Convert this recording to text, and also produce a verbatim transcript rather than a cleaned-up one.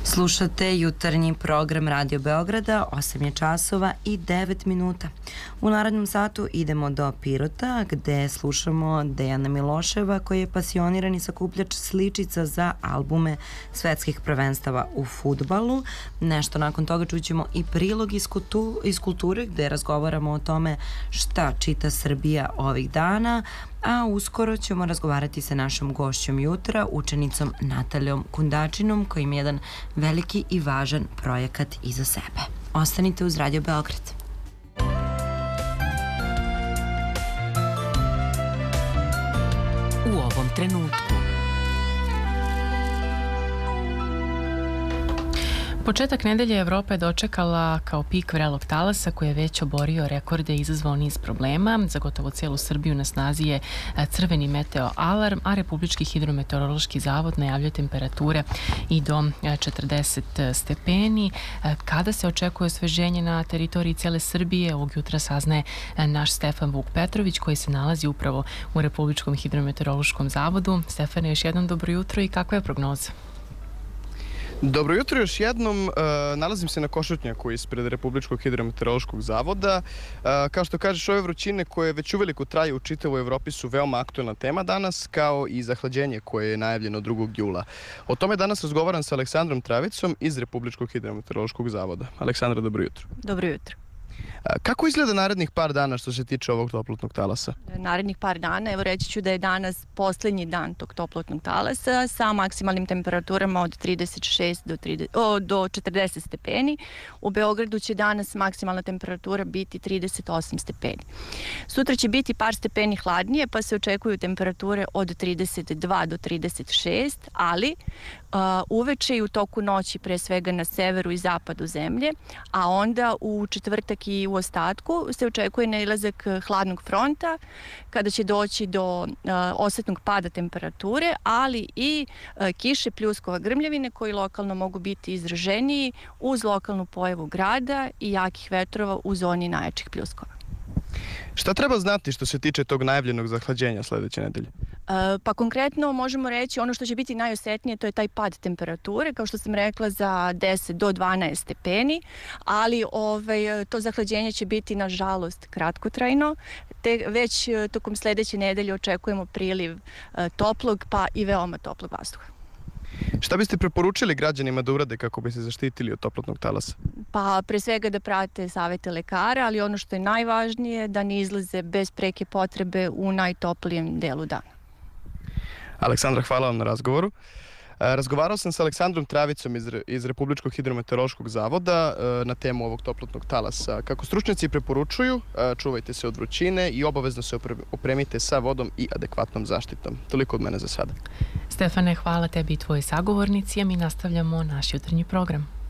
Slušate jutarnji program Radio Beograda, osam je časova i devet minuta. U narednom satu idemo do Pirota, gde slušamo Dejana Miloševa, koji je pasionirani sakupljač sličica za albume svetskih prvenstava u fudbalu. Nešto nakon toga čućemo i prilog iz, kultu, iz kulture, gde razgovaramo o tome šta čita Srbija ovih dana, a uskoro ćemo razgovarati sa našom gošćom jutra, učenicom Natalijom Kundačinom, koji ima jedan veliki i važan projekat iza sebe. Ostanite uz Radio Beograd. U ovom trenutku. Početak nedelje Evropa je dočekala kao pik vrelog talasa koji je već oborio rekorde i izazvao niz problema. Za gotovo celu Srbiju na snazi je crveni meteo alarm, a Republički hidrometeorološki zavod najavljuje temperature i do četrdeset stepeni. Kada se očekuje osveženje na teritoriji cele Srbije, ovog jutra saznaje naš Stefan Vuk Petrović, koji se nalazi upravo u Republičkom hidrometeorološkom zavodu. Stefane, još jednom dobro jutro i kakva je prognoza? Dobro jutro još jednom. Nalazim se na Košutnjaku ispred Republičkog hidrometeorološkog zavoda. Kao što kažeš, ove vrućine koje već uveliko traju u čitavoj Evropi su veoma aktuelna tema danas, kao i zahlađenje koje je najavljeno drugog jula. O tome danas razgovaram sa Aleksandrom Travicom iz Republičkog hidrometeorološkog zavoda. Aleksandra, dobro jutro. Dobro jutro. Kako izgleda narednih par dana što se tiče ovog toplotnog talasa? Narednih par dana, evo reći ću da je danas poslednji dan tog toplotnog talasa sa maksimalnim temperaturama od trideset šest do, trideset, o, do četrdeset stepeni. U Beogradu će danas maksimalna temperatura biti trideset osam stepeni. Sutra će biti par stepeni hladnije, pa se očekuju temperature od trideset dva do trideset šest, ali uh, uveče i u toku noći, pre svega na severu i zapadu zemlje, a onda u četvrtak i u ostatku se očekuje nailazak hladnog fronta, kada će doći do uh, osetnog pada temperature, ali i uh, kiše, pljuskova, grmljavine koji lokalno mogu biti izraženiji uz lokalnu pojavu grada i jakih vetrova u zoni najjačih pljuskova. Šta treba znati što se tiče tog najavljenog zahlađenja sledeće nedelje? Pa konkretno možemo reći ono što će biti najosetnije, to je taj pad temperature, kao što sam rekla, za deset do dvanaest stepeni, ali ovaj, to zahlađenje će biti nažalost kratkotrajno, te već tokom sledeće nedelje očekujemo priliv toplog pa i veoma toplog vazduha. Šta biste preporučili građanima da urade kako bi se zaštitili od toplotnog talasa? Pa pre svega da prate savete lekara, ali ono što je najvažnije da ne izlaze bez preke potrebe u najtoplijem delu dana. Aleksandra, hvala vam na razgovoru. Razgovarao sam sa Aleksandrom Travicom iz, iz Republičkog hidrometeorološkog zavoda na temu ovog toplotnog talasa. Kako stručnjaci preporučuju, čuvajte se od vrućine i obavezno se opremite sa vodom i adekvatnom zaštitom. Toliko od mene za sada. Stefane, hvala tebi i tvojoj sagovornici, a mi nastavljamo naš jutarnji program.